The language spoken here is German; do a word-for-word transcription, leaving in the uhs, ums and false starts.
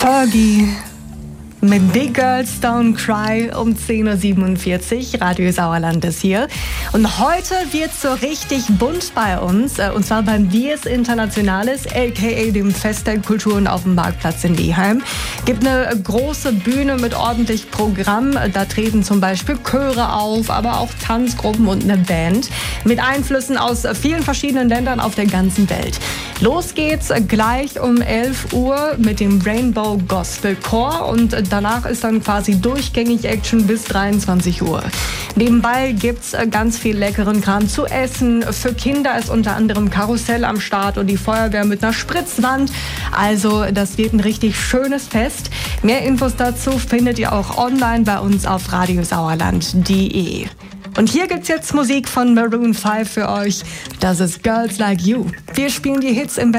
Fergie mit Big Girls Don't Cry um zehn Uhr siebenundvierzig. Radio Sauerland ist hier. Und heute wird so richtig bunt bei uns. Und zwar beim Dies Internationales, aka dem Fest der Kulturen auf dem Marktplatz in Weheim. Gibt eine große Bühne mit ordentlich Programm. Da treten zum Beispiel Chöre auf, aber auch Tanzgruppen und eine Band mit Einflüssen aus vielen verschiedenen Ländern auf der ganzen Welt. Los geht's gleich um elf Uhr mit dem Rainbow Gospel Chor und danach ist dann quasi durchgängig Action bis dreiundzwanzig Uhr. Nebenbei gibt's ganz viel leckeren Kram zu essen. Für Kinder ist unter anderem Karussell am Start und die Feuerwehr mit einer Spritzwand. Also das wird ein richtig schönes Fest. Mehr Infos dazu findet ihr auch online bei uns auf radiosauerland punkt de. Und hier gibt's jetzt Musik von Maroon five für euch. Das ist Girls Like You. Wir spielen die Hits im Bett.